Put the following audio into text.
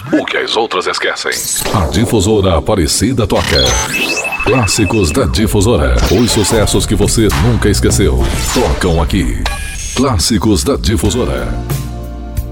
o que as outras esquecem. A Difusora Aparecida toca clássicos da Difusora. Os sucessos que você nunca esqueceu tocam aqui. Clássicos da Difusora.